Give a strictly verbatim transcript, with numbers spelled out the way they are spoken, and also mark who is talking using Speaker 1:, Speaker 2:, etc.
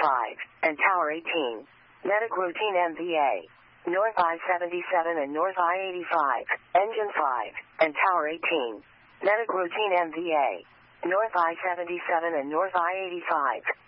Speaker 1: five, and Tower eighteen. Medic routine M V A. North I seventy-seven and North I eighty-five, Engine five, and Tower eighteen. Medic routine M V A. North I seventy-seven and North I eighty-five,